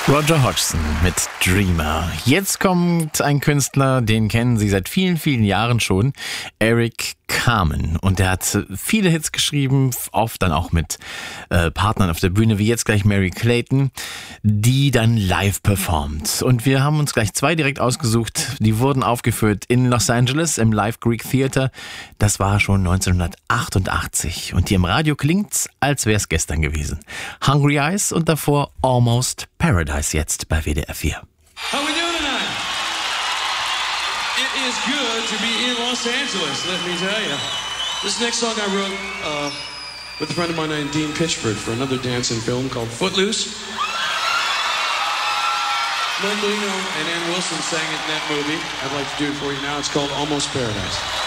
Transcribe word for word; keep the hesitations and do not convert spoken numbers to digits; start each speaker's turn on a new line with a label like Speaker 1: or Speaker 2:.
Speaker 1: Roger Hodgson mit Dreamer. Jetzt kommt ein Künstler, den kennen Sie seit vielen, vielen Jahren schon, Eric Carmen. Und der hat viele Hits geschrieben, oft dann auch mit äh, Partnern auf der Bühne, wie jetzt gleich Mary Clayton, die dann live performt. Und wir haben uns gleich zwei direkt ausgesucht. Die wurden aufgeführt in Los Angeles im Live Greek Theater. Das war schon neunzehnhundertachtundachtzig. Und hier im Radio klingt's, als wäre es gestern gewesen. Hungry Eyes und davor Almost Paradise jetzt bei W D R vier.
Speaker 2: How we doing tonight? It is good to be in Los Angeles, let me tell you. This next song I wrote uh, with a friend of mine named Dean Pitchford for another dancing film called Footloose. Mike Lino and Ann Wilson sang it in that movie. I'd like to do it for you now. It's called Almost Paradise.